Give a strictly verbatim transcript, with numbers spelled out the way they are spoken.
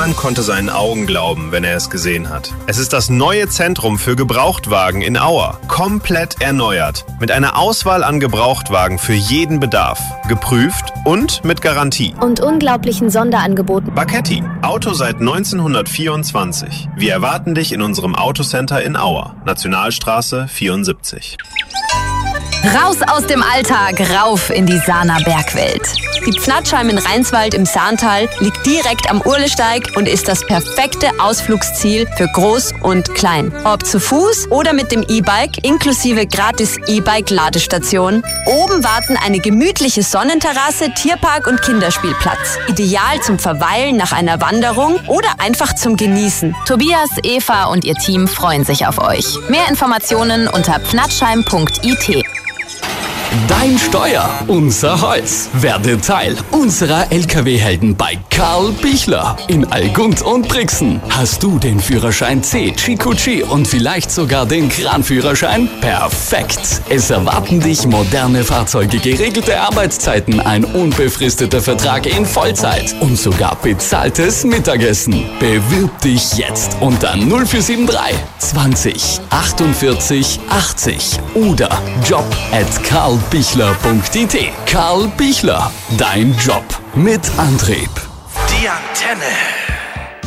Niemand konnte seinen Augen glauben, wenn er es gesehen hat. Es ist das neue Zentrum für Gebrauchtwagen in Auer. Komplett erneuert. Mit einer Auswahl an Gebrauchtwagen für jeden Bedarf. Geprüft und mit Garantie. Und unglaublichen Sonderangeboten. Bacchetti. Auto seit neunzehnhundertvierundzwanzig. Wir erwarten dich in unserem Autocenter in Auer. Nationalstraße vierundsiebzig. Raus aus dem Alltag, rauf in die Sahner Bergwelt. Die Pfnatschheim in Rheinswald im Sahntal liegt direkt am Urlesteig und ist das perfekte Ausflugsziel für Groß und Klein. Ob zu Fuß oder mit dem E-Bike inklusive gratis E-Bike-Ladestation. Oben warten eine gemütliche Sonnenterrasse, Tierpark und Kinderspielplatz. Ideal zum Verweilen nach einer Wanderung oder einfach zum Genießen. Tobias, Eva und ihr Team freuen sich auf euch. Mehr Informationen unter pfnatschheim punkt I T. Dein Steuer, unser Holz. Werde Teil unserer L K W-Helden bei Karl Bichler in Allgund und Brixen. Hast du den Führerschein C, Chikuchi und vielleicht sogar den Kranführerschein? Perfekt! Es erwarten dich moderne Fahrzeuge, geregelte Arbeitszeiten, ein unbefristeter Vertrag in Vollzeit und sogar bezahltes Mittagessen. Bewirb dich jetzt unter null vier sieben drei zwanzig achtundvierzig achtzig oder job at karl bichler punkt I T. Karl Bichler, dein Job mit Antrieb. Die Antenne.